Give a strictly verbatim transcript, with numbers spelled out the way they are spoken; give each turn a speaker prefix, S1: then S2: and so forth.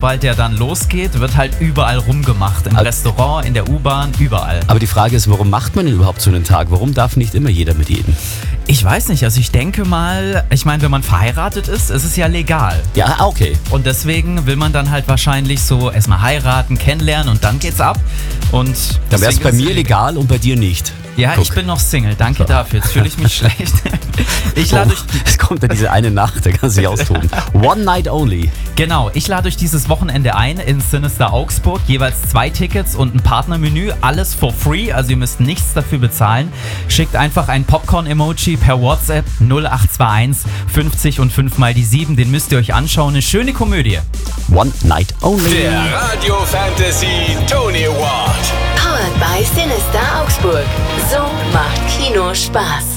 S1: sobald der dann losgeht, wird halt überall rumgemacht. Im
S2: Aber
S1: Restaurant, in der U-Bahn, überall.
S2: Aber die Frage ist, warum macht man denn überhaupt so einen Tag? Warum darf nicht immer jeder mit jedem?
S1: Ich weiß nicht, also ich denke mal, ich meine, wenn man verheiratet ist, ist es ja legal.
S2: Ja, okay.
S1: Und deswegen will man dann halt wahrscheinlich so erstmal heiraten, kennenlernen und dann geht's ab. Und
S2: Dann wäre es
S1: deswegen
S2: bei
S1: ist
S2: mir legal und bei dir nicht.
S1: Ja,
S2: Guck.
S1: ich bin noch Single, danke dafür. Jetzt fühle ich mich schlecht. Ich lade euch,
S2: Oh, es kommt ja diese eine Nacht, da kannst du dich austoben. One night only.
S1: genau, ich lade euch dieses Wochenende ein in Sinister Augsburg. Jeweils zwei Tickets und ein Partnermenü. Alles for free, also ihr müsst nichts dafür bezahlen. Schickt einfach ein Popcorn-Emoji per WhatsApp null acht zwei eins fünfzig und fünf mal die sieben. Den müsst ihr euch anschauen. Eine schöne Komödie.
S2: One night only.
S3: Der Radio Fantasy Tony Award.
S4: Powered by Sinister Augsburg. So macht Kino Spaß.